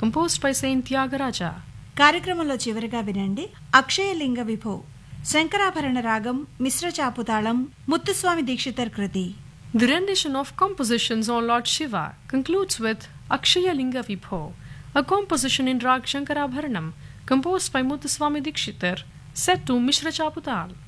composed by Saint Tyagaraja. కార్యక్రమంలో చివరిగా వినండి అక్షయలింగ విభో శంకరాభరణ రాగం మిశ్ర చాపుతాళం ముత్తుస్వామి దీక్షితర్ కృతి. The rendition of compositions on Lord Shiva concludes with Akshaya Linga Vibho, a composition in Rag Shankarabharanam composed by Muthuswami Dikshitar, set to Mishra Chaputal.